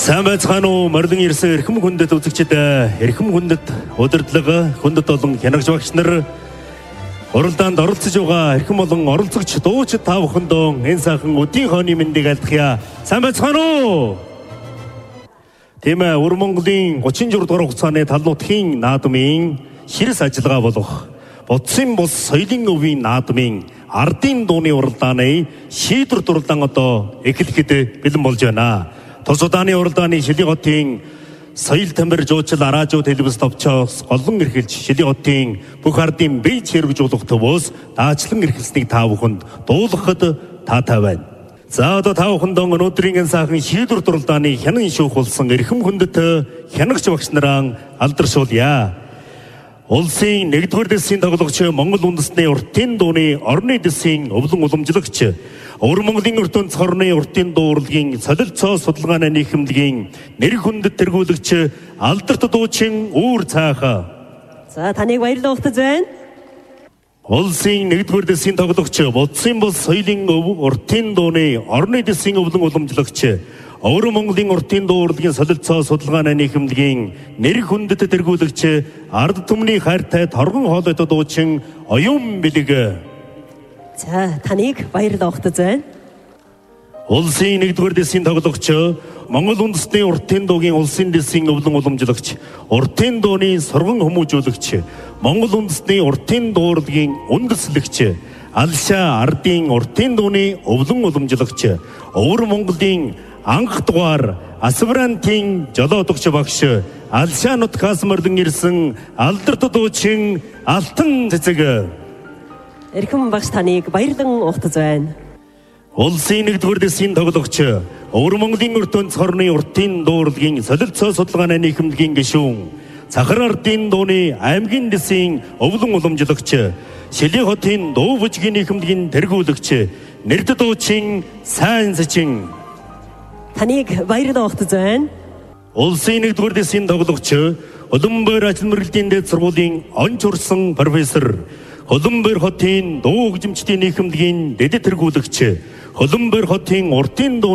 Сайн байцгаана уу морилон ирсэн эрхэм хүндэт үзэгчид эрхэм хүндэт удирдлага хүндэт болон хянагч багш нар уралдаанд оролцож байгаа эрхэм болон оролцогч дуучид та бүхэндөө энэ сайхан өдийн хооны мэндийг альдахья. Сайн байцгаана уу? Тийм ээ, Өр Монголын 36 дугаар хугацааны талнуудын наадмын ширс ажиллагаа болох Бодсын бус соёлын өвийн наадмын ардын дууны уралдааны шийдвэр дурлан одоо эхлэхэд бэлэн болж байна. Тус удааны уралдааны Шилийн хотын соёл тамир жуулчил араажуу телевиз товчоос голлон эрхэлж Шилийн хотын бүх ардын бие хэрэгжүүлэх төвөөс даачлан эрхэлснийг та бүхэнд дуулгахад таатай байна. За одоо та бүхэнд өнөөдрийн энэ сайхан шийдвэр дурлааны хянан шүүх болсон эрхэм хүндэт хянагч багш нараа алдаршуулъя. Улсын 1-р дэсийн тоглогч Монгол үндэстний уртын дууны орны дэсийн өвлөн уламжлагч Өр Монголын ертөнц хорны уртын дуу урлагийн солилцоо судалгааны нийгэмлэгийн нэр хүндэт тэргүүлэгч алдарт дуучин Үүр Цааха. За таныг баярлалаа ухтаж байна. Улсын 1-р дэсийн тоглогч Бодсын бус соёлын уртын дууны орны дэсийн өвлөн уламжлагч Өр Монголын уртын дуу урлагийн солилцоо судалгааны нийгэмлэгийн нэр хүндэт тэргүүлэгч ард түмний хайртай торгон хоолойтой дуучин Оюун Бэлэг. За таныг баярлалаа ухтаж байна. Улсын 1-р дэсийн тоглогч Монгол үндэстний уртын дуугийн улсын дэсийн өвлөн уламжлагч уртын дууны сурган хүмүүжүүлэгч Монгол үндэстний уртын дуу урлагийн үндэслэгч Алшаа ардын уртын дууны өвлөн уламжлагч Өвөр Монголын анх дугаар Асврантын жолоодогч багш Алшаа нутгаас морилон ирсэн алдарт дуучин Алтан Цэцэг. Эрхэм багш таныг баярлан ухтаж байна. Улсын 1-р дэсийн тоглогч Өвөр Монголын ертөнц хорны уртын дуу урлагийн солилцоо судалгааны нийгэмлэгийн гишүүн Цахар ардын дууны аймгийн дэсийн өвлөн уламжлагч Шилийн хотын дуу бүжгийн нийгэмлэгийн тэргүүлэгч нэрд дуучин Сайн Сэчин. Таныг баярлалаа ухтаж байна. Улсын 1-р дэсийн тоглогч Улаанбаатар ажил мэргэжлийн дэд сургуулийн онц урсан профессор Улаанбаатар хотын дуу хөгжимчдийн нийгэмлэгийн дэд тэргүүлэгч Улаанбаатар хотын уртын дуу